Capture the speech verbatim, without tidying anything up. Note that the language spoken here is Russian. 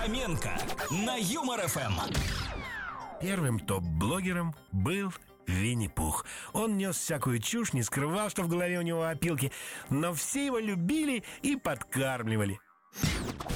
Фоменко на Юмор ФМ. Первым топ-блогером был Винни-Пух. Он нес всякую чушь, не скрывал, что в голове у него опилки, но все его любили и подкармливали.